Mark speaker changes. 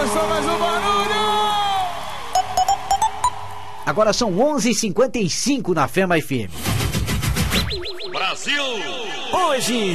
Speaker 1: gostou mais um barulho?
Speaker 2: Agora são 11h55 na Fema FM.
Speaker 3: Brasil!
Speaker 2: Hoje